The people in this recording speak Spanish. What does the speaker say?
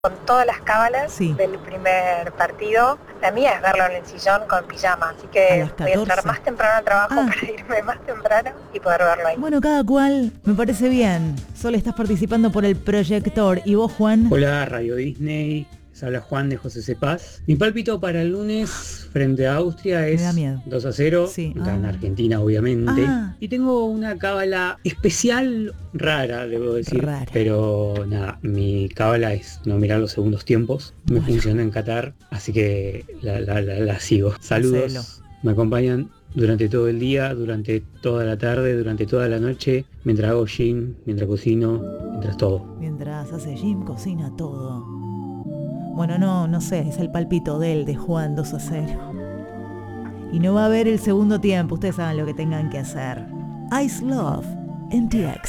con todas las cábalas Sí. del primer partido. La mía es verlo en el sillón con pijama, así A que las voy a entrar 14. más temprano al trabajo Ah. para irme más temprano y poder verlo ahí. Bueno, cada cual, me parece bien. Sol, estás participando por el proyector. ¿Y vos, Juan? Hola, Radio Disney. Les habla Juan de José C. Paz. Mi pálpito para el lunes frente a Austria Me da es miedo. 2-0. Sí. Gana Argentina, obviamente. Ah. Y tengo una cábala especial, rara, debo decir. Rara. Pero nada, mi cábala es no mirar los segundos tiempos. Me Bueno. funcionó en Qatar, así que la sigo. Saludos. Hacelo. Me acompañan durante todo el día, durante toda la tarde, durante toda la noche, mientras hago gym, mientras cocino, mientras todo. Mientras hace gym, cocina todo. Bueno, no sé, es el palpito de Juan 2-0. Y no va a haber el segundo tiempo, ustedes saben lo que tengan que hacer. Ice Love, MTX.